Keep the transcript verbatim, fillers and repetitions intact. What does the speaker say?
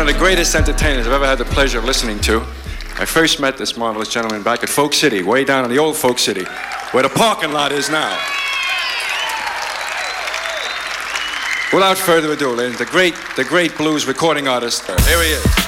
the greatest entertainers I've ever had the pleasure of listening to. I first met this marvelous gentleman back at Folk City, way down in the old Folk City, where the parking lot is now. Without further ado, ladies, the great, the great blues recording artist, here he is.